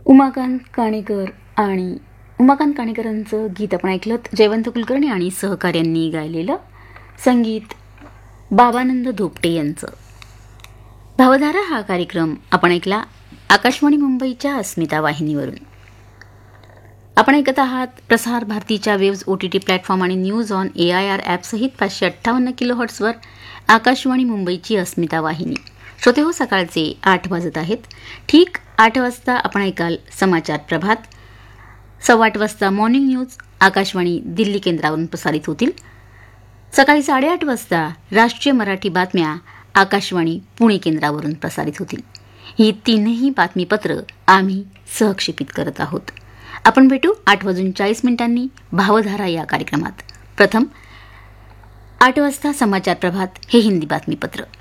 उमाकांत काणेकर आणि उमाकांत काणेकरांचं गीत आपण ऐकलं. जयवंत कुलकर्णी आणि सहकाऱ्यांनी गायलेलं संगीत बाबानंद धोपटे यांचं. भावधारा हा कार्यक्रम आपण ऐकला आकाशवाणी मुंबईच्या अस्मिता वाहिनीवरून. आपण ऐकत आहात प्रसार भारतीच्या वेव्ज OTT प्लॅटफॉर्म आणि न्यूज ऑन AIR ॲपसहित 558 किलोहर्ट्झवर आकाशवाणी मुंबईची अस्मिता वाहिनी. श्रोते हो, सकाळचे 8 वाजत आहेत. ठीक 8 वाजता आपण ऐकाल समाचार प्रभात. 8:15 वाजता मॉर्निंग न्यूज आकाशवाणी दिल्ली केंद्रावरून प्रसारित होतील. सकाळी 8:30 वाजता राष्ट्रीय मराठी बातम्या आकाशवाणी पुणे केंद्रावरून प्रसारित होतील. ही तीनही बातमीपत्र आम्ही सहक्षेपित करत आहोत. आपण भेटू 8:40 भावधारा या कार्यक्रमात. प्रथम 8 वाजता समाचार प्रभात हे हिंदी बातमीपत्र.